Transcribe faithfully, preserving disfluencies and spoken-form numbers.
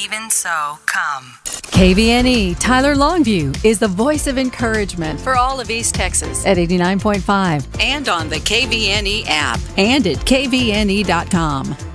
Even so, come. K V N E Tyler Longview is the voice of encouragement for all of East Texas at eighty-nine point five and on the K V N E app and at K V N E dot com.